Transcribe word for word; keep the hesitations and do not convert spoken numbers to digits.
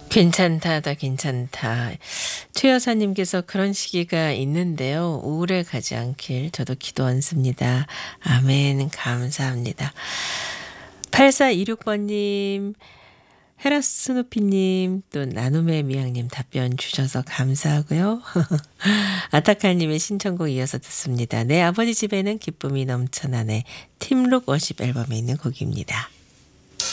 괜찮다다 괜찮다. 최 여사님께서 그런 시기가 있는데요. 우울해 가지 않길 저도 기도하습니다. 아멘. 감사합니다. 팔사이육 번님, 헤라스누피님, 또 나눔의 미양님 답변 주셔서 감사하고요. 아타칼님의 신청곡 이어서 듣습니다. 내 아버지 집에는 기쁨이 넘쳐나네. 팀룩 워십 앨범에 있는 곡입니다.